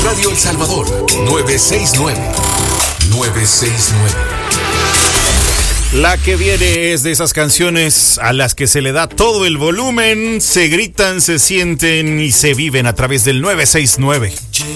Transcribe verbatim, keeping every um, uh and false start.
Radio El Salvador, nueve seis nueve. nueve seis nueve. La que viene es de esas canciones a las que se le da todo el volumen, se gritan, se sienten y se viven a través del nueve seis nueve.